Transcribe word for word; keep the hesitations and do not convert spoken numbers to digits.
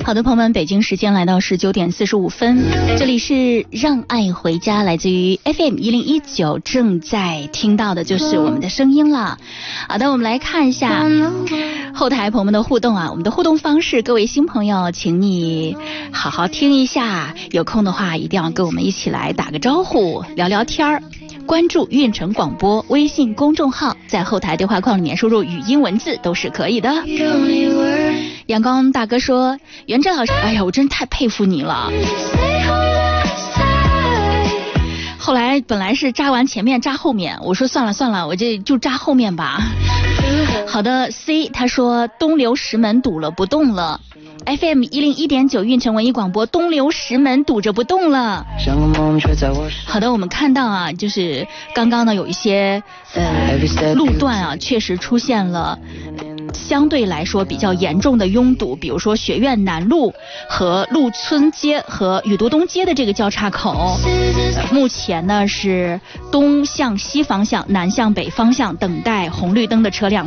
好的，朋友们，北京时间来到十九点四十五分，这里是让爱回家，来自于 F M 一零一九，正在听到的就是我们的声音了。好的，我们来看一下后台朋友们的互动啊，我们的互动方式，各位新朋友，请你好好听一下，有空的话一定要跟我们一起来打个招呼，聊聊天儿。关注运城广播微信公众号，在后台对话框里面输入语音文字都是可以的。阳光大哥说，袁振老师，哎呀，我真太佩服你了。后来本来是扎完前面扎后面，我说算了算了，我这就扎后面吧。好的 C 他说，东流石门堵了不动了。F M 一零一点九运城文艺广播，东流石门堵着不动了。好的，我们看到啊，就是刚刚呢有一些呃路段啊，确实出现了相对来说比较严重的拥堵，比如说学院南路和陆村街和宇都东街的这个交叉口，呃、目前呢是东向西方向、南向北方向等待红绿灯的车辆